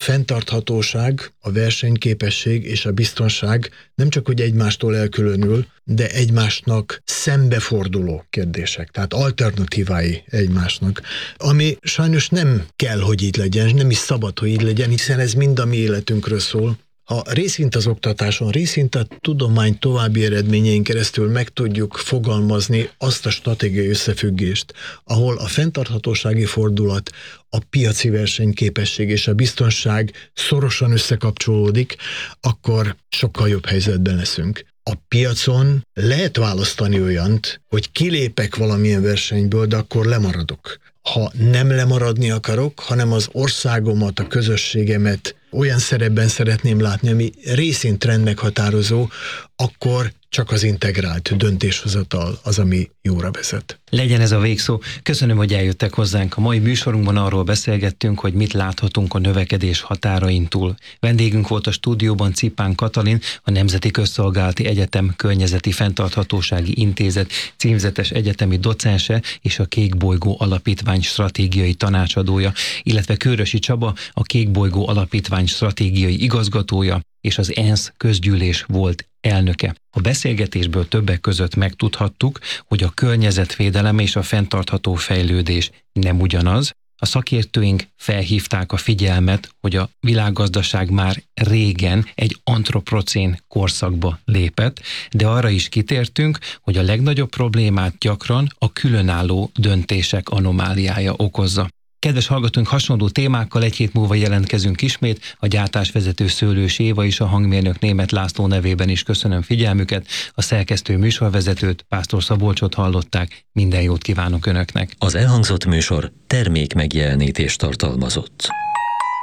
fenntarthatóság, a versenyképesség és a biztonság nem csak hogy egymástól elkülönül, de egymásnak szembeforduló kérdések, tehát alternatívái egymásnak, ami sajnos nem kell, hogy így legyen, nem is szabad, hogy így legyen, hiszen ez mind a mi életünkről szól. Ha részint az oktatáson, részint a tudomány további eredményein keresztül meg tudjuk fogalmazni azt a stratégiai összefüggést, ahol a fenntarthatósági fordulat, a piaci versenyképesség és a biztonság szorosan összekapcsolódik, akkor sokkal jobb helyzetben leszünk. A piacon lehet választani olyant, hogy kilépek valamilyen versenyből, de akkor lemaradok. Ha nem lemaradni akarok, hanem az országomat, a közösségemet olyan szerepben szeretném látni, ami részint trendmeghatározó, akkor csak az integrált döntéshozatal az, ami jóra vezet. Legyen ez a végszó. Köszönöm, hogy eljöttek hozzánk. A mai műsorunkban arról beszélgettünk, hogy mit láthatunk a növekedés határain túl. Vendégünk volt a stúdióban Cipán Katalin, a Nemzeti Közszolgálati Egyetem Környezeti Fenntarthatósági Intézet címzetes egyetemi docense és a Kék Bolygó Alapítvány stratégiai tanácsadója, illetve Kőrösi Csaba, a Kék Bolygó Alapítvány stratégiai igazgatója és az ENSZ közgyűlés volt elnöke. A beszélgetésből többek között megtudhattuk, hogy a környezetvédelem és a fenntartható fejlődés nem ugyanaz. A szakértőink felhívták a figyelmet, hogy a világgazdaság már régen egy antropocén korszakba lépett, de arra is kitértünk, hogy a legnagyobb problémát gyakran a különálló döntések anomáliája okozza. Kedves hallgatóink, hasonló témákkal egy hét múlva jelentkezünk ismét. A gyártásvezető Szőlős Éva és a hangmérnök Németh László nevében is köszönöm figyelmüket. A szerkesztő műsorvezetőt, Pásztor Szabolcsot hallották. Minden jót kívánok Önöknek. Az elhangzott műsor termék megjelenítést tartalmazott.